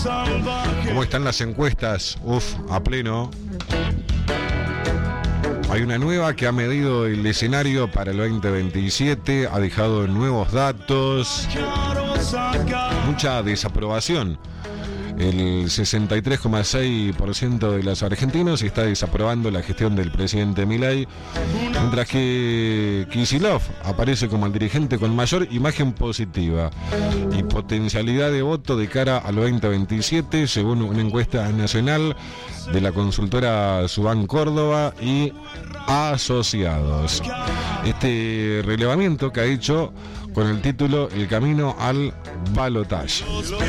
¿Cómo están las encuestas? A pleno. Hay una nueva que ha medido el escenario para el 2027, ha dejado nuevos datos, mucha desaprobación. El 63,6% de los argentinos está desaprobando la gestión del presidente Milei, mientras que Kicillof aparece como el dirigente con mayor imagen positiva y potencialidad de voto de cara al 2027, según una encuesta nacional de la consultora Subán Córdoba y Asociados. Este relevamiento que ha hecho con el título El camino al balotaje.